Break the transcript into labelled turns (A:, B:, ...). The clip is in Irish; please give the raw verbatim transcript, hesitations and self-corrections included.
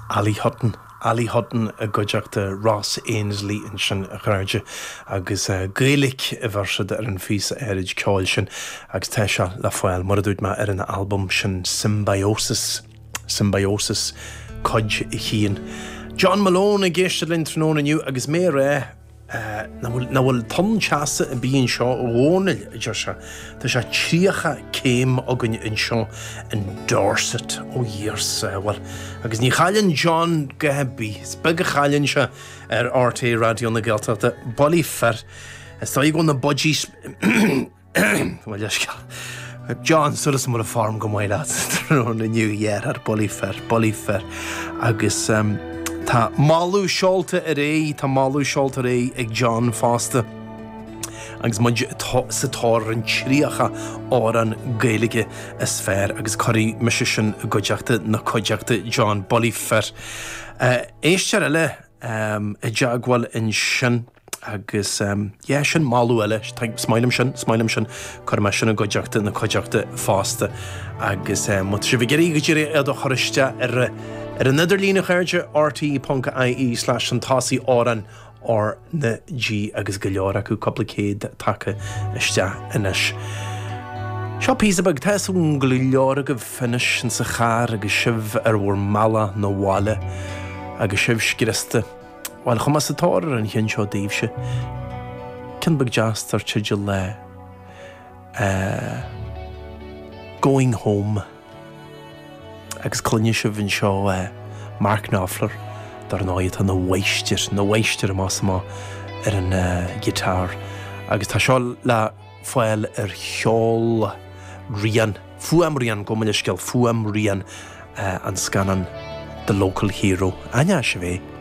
A: Ali Hutton. Ali Hutton a goideachta Ross Ainsley in sin a chráide agus uh, Gaelic a bharsad ar an fís éirid ceáil sin agus tá se le fáil mar a dúirt me ar an album sin Symbiosis Symbiosis Codge i Chian. John Malone a géiste linn tróna nniu agus mé ré Uh, na bhfuil tom teasa a bíon seo ónil idir se. Tá sé tríocha céim agan in seo in Dorset ó dhears well. Agus ní chaileann John Gahabí, speg a chaileann se ar R T É radio na Gaeltachta bolífer. Is tá ag na budgies well leisceal. John sulas mar a farm go maiile tróna nniu dhear ar bolífer, bolífer agus um, Tá máú seolta a ré, tá máú seolta a ré ag John fásta. Agus muid sa tóir an tríocha áir an Gaeilge is sfér agus choirí meise sin goideachta na coideachta John Bolífer. Uh, Éistear eile um, a deagháil in sin agus um, yeah, sin máú eile, smailm sin, smailm sin, chuir me sin a goideachta na coideachta fásta. Agus um, mu si bh geirí go dtíir é do choriste ar Ar an idir lína chuirde R T E dot I E slash an tásaí áran or na G agus go leor acu coppla céad take iste inis. Seo písa bag teasún go leor go finis an sa char agus sibh ar bhór mala nó bháile agus sibh scrista. Bhail chuma sa táir an chin seo daobhse. Cin bag deastar tiide le uh, Going Home. Agus clunne se bhín seo uh, Mark Knopfler dar náid an na weistir, na weistir más má ar an uh, gitár. Agus tá seo le fáil ar cheol rian, fuam rian, go maiile sceil fuam rian uh, an scanan The Local Hero. Anya se bheith.